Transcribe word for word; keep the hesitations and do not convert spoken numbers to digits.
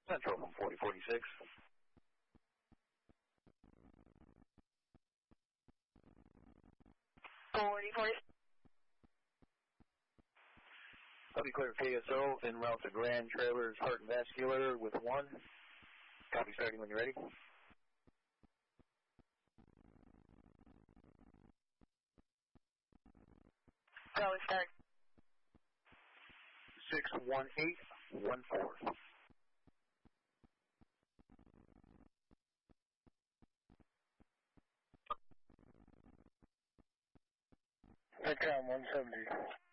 Central from forty forty-six. forty forty-six. I'll be clear K S O, en route to Grand Trailers Heart and Vascular with one. Copy starting when you're ready. Go and start. six one eight one four. Echo one seventy.